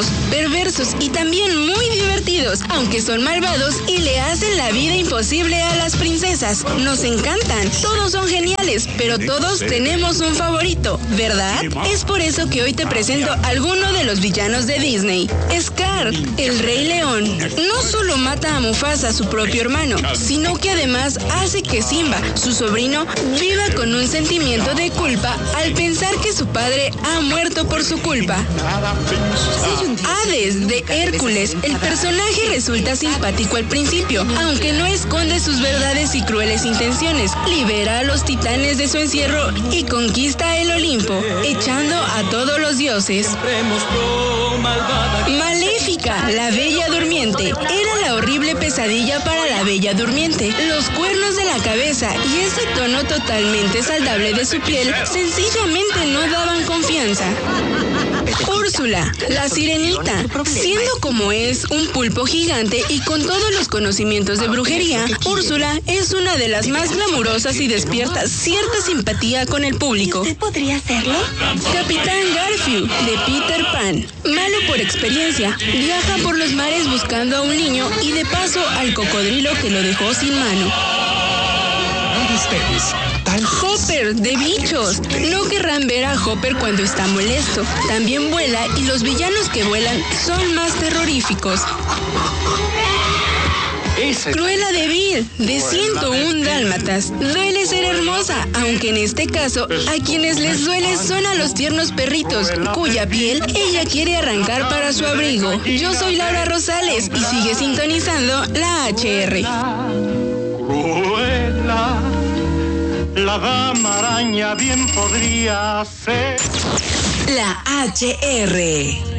tontos, perversos y también muy divertidos, aunque son malvados y le hacen la vida imposible a las princesas. Nos encantan, todos son geniales, pero todos tenemos un favorito, ¿verdad? Es por eso que hoy te presento a alguno de los villanos de Disney. Scar, el Rey León, no solo mata a Mufasa, su propio hermano, sino que además hace que Simba, su sobrino, viva con un sentimiento de culpa al pensar que su padre ha muerto por su culpa. Hades, de Hércules, el personaje resulta simpático al principio, aunque no esconde sus verdades y crueles intenciones. Libera a los titanes de su encierro y conquista el Olimpo, echando a todos los dioses. Maléfica, la Bella Durmiente, era la horrible pesadilla para la Bella Durmiente. Los cuernos de la cabeza y ese tono totalmente saldable de su piel sencillamente no daban confianza. Úrsula, la Sirenita, siendo como es un pulpo gigante y con todos los conocimientos de brujería, Úrsula es una de las más glamurosas y despierta cierta simpatía con el público. ¿Usted podría hacerlo? Capitán Garfield, de Peter Pan, malo por experiencia, viaja por los mares buscando a un niño y de paso al cocodrilo que lo dejó sin mano. Hopper, de Bichos. No querrán ver a Hopper cuando está molesto. También vuela y los villanos que vuelan son más terroríficos. Cruella de Vil, de 101 Dálmatas. Duele ser hermosa, aunque en este caso a quienes les duele son a los tiernos perritos, cuya piel ella quiere arrancar para su abrigo. Yo soy Laura Rosales y sigue sintonizando la HR. Cruella, la dama araña bien podría ser. La HR.